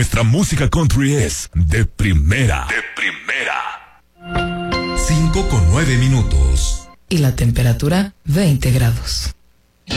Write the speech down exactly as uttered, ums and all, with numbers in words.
nuestra música country es de primera. De primera. cinco con nueve minutos. Y la temperatura veinte grados.